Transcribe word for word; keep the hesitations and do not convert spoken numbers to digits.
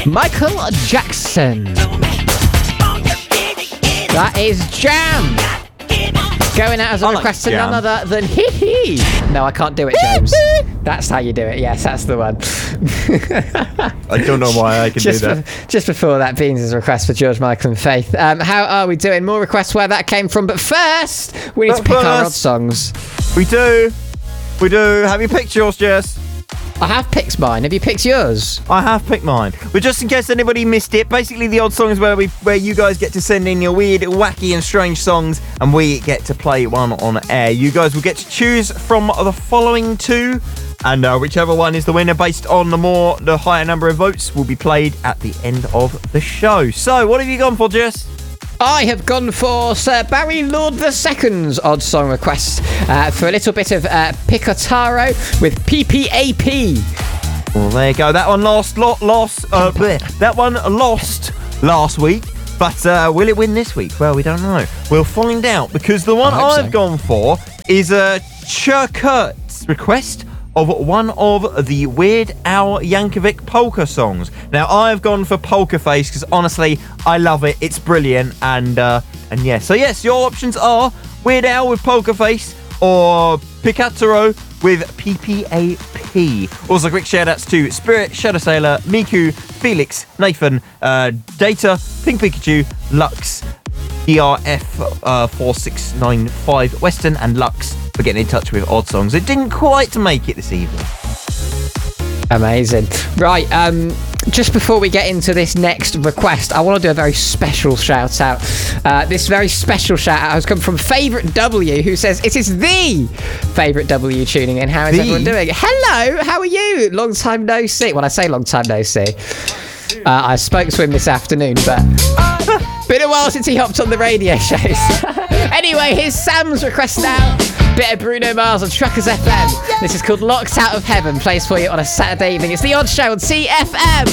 Michael Jackson. That is Jam. Going out as a I like request to Jam. none other than Hee Hee. No, I can't do it, James. That's how you do it. Yes, that's the one. I don't know why I can just do that. Be- just before that, Beans' request for George Michael and Faith. Um, how are we doing? More requests where that came from. But first, we need But to pick our odd first- songs. We do. We do. Have you picked yours, Jess? I have picked mine. Have you picked yours? I have picked mine. But just in case anybody missed it, basically the odd songs where we where you guys get to send in your weird, wacky and strange songs and we get to play one on air. You guys will get to choose from the following two, and uh, whichever one is the winner based on the more the higher number of votes will be played at the end of the show. So what have you gone for, Jess? I have gone for Sir Barry Lord the Second's odd song request uh, for a little bit of uh, Picotaro with P P A P. Well, there you go. That one lost, lot lost. Uh, bleh. that one lost last week. But uh, will it win this week? Well, we don't know. We'll find out because the one I hope I've so. gone for is a Churkurt's request of one of the Weird Al Yankovic polka songs. Now, I've gone for Polka Face because honestly, I love it. It's brilliant, and uh, and yeah. So yes, your options are Weird Al with Polka Face or Picataro with P P A P. Also, quick shout outs to Spirit, Shadow Sailor, Miku, Felix, Nathan, uh, Data, Pink Pikachu, Lux, D R F uh, four six nine five, Western, and Lux for getting in touch with odd songs. It didn't quite make it this evening. Amazing. Right, um, just before we get into this next request, I want to do a very special shout out. Uh, this very special shout out has come from Favourite W, who says it is the Favourite W tuning in. How is The? everyone doing? Hello, how are you? Long time no see. When I say long time no see, uh, I spoke to him this afternoon, but been a while since he hopped on the radio shows. Anyway, here's Sam's request now. Bit of Bruno Mars on Truckers F M. This is called Locked Out of Heaven. Plays for you on a Saturday evening. It's The Odd Show on C F M.